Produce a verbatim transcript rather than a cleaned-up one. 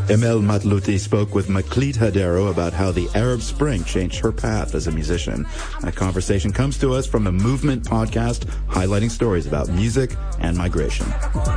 Emel Matlouti spoke with Maklit Hadero about how the Arab Spring changed her path as a musician. That conversation comes to us from a Movement podcast highlighting stories about music and migration.